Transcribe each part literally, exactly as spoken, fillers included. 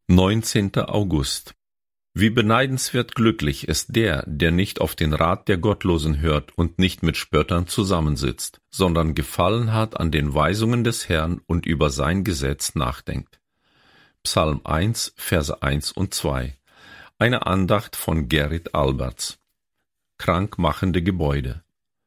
neunzehnter August. Wie beneidenswert glücklich ist der, der nicht auf den Rat der Gottlosen hört und nicht mit Spöttern zusammensitzt, sondern Gefallen hat an den Weisungen des Herrn und über sein Gesetz nachdenkt. Psalm eins, Verse eins und zwei. Eine Andacht von Gerrit Alberts. Krankmachende Gebäude.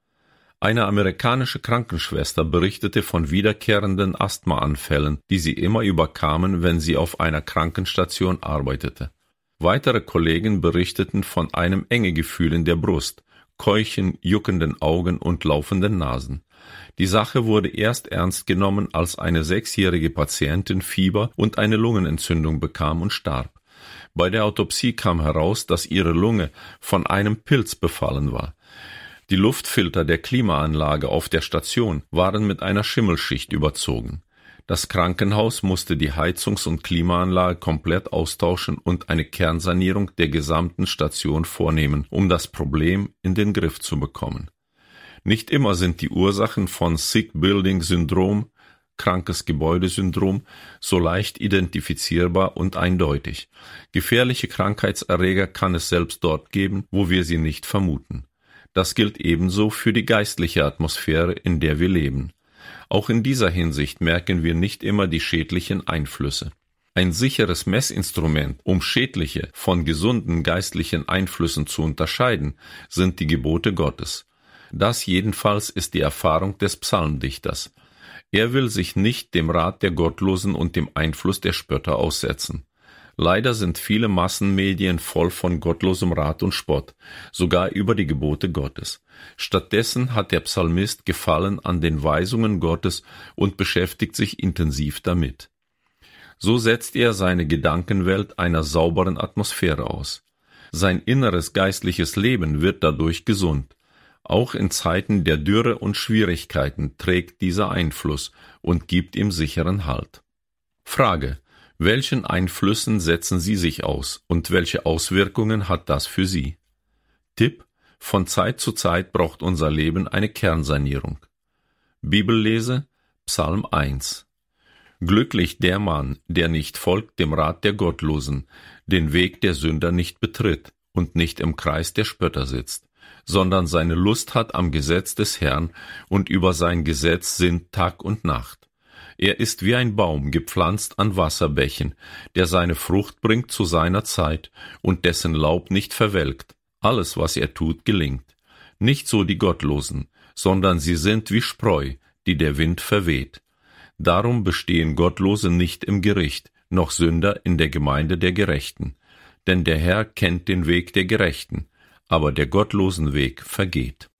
Eine amerikanische Krankenschwester berichtete von wiederkehrenden Asthmaanfällen, die sie immer überkamen, wenn sie auf einer Krankenstation arbeitete. Weitere Kollegen berichteten von einem Engegefühl in der Brust, Keuchen, juckenden Augen und laufenden Nasen. Die Sache wurde erst ernst genommen, als eine sechsjährige Patientin Fieber und eine Lungenentzündung bekam und starb. Bei der Autopsie kam heraus, dass ihre Lunge von einem Pilz befallen war. Die Luftfilter der Klimaanlage auf der Station waren mit einer Schimmelschicht überzogen. Das Krankenhaus musste die Heizungs- und Klimaanlage komplett austauschen und eine Kernsanierung der gesamten Station vornehmen, um das Problem in den Griff zu bekommen. Nicht immer sind die Ursachen von Sick Building Syndrom, krankes Gebäudesyndrom, so leicht identifizierbar und eindeutig. Gefährliche Krankheitserreger kann es selbst dort geben, wo wir sie nicht vermuten. Das gilt ebenso für die geistliche Atmosphäre, in der wir leben. Auch in dieser Hinsicht merken wir nicht immer die schädlichen Einflüsse. Ein sicheres Messinstrument, um schädliche von gesunden geistlichen Einflüssen zu unterscheiden, sind die Gebote Gottes. Das jedenfalls ist die Erfahrung des Psalmdichters. Er will sich nicht dem Rat der Gottlosen und dem Einfluss der Spötter aussetzen. Leider sind viele Massenmedien voll von gottlosem Rat und Spott, sogar über die Gebote Gottes. Stattdessen hat der Psalmist Gefallen an den Weisungen Gottes und beschäftigt sich intensiv damit. So setzt er seine Gedankenwelt einer sauberen Atmosphäre aus. Sein inneres geistliches Leben wird dadurch gesund. Auch in Zeiten der Dürre und Schwierigkeiten trägt dieser Einfluss und gibt ihm sicheren Halt. Frage: Welchen Einflüssen setzen Sie sich aus und welche Auswirkungen hat das für Sie? Tipp: Von Zeit zu Zeit braucht unser Leben eine Kernsanierung. Bibellese: Psalm eins. Glücklich der Mann, der nicht folgt dem Rat der Gottlosen, den Weg der Sünder nicht betritt und nicht im Kreis der Spötter sitzt, sondern seine Lust hat am Gesetz des Herrn und über sein Gesetz sinnt Tag und Nacht. Er ist wie ein Baum gepflanzt an Wasserbächen, der seine Frucht bringt zu seiner Zeit und dessen Laub nicht verwelkt. Alles, was er tut, gelingt. Nicht so die Gottlosen, sondern sie sind wie Spreu, die der Wind verweht. Darum bestehen Gottlose nicht im Gericht, noch Sünder in der Gemeinde der Gerechten. Denn der Herr kennt den Weg der Gerechten, aber der gottlosen Weg vergeht.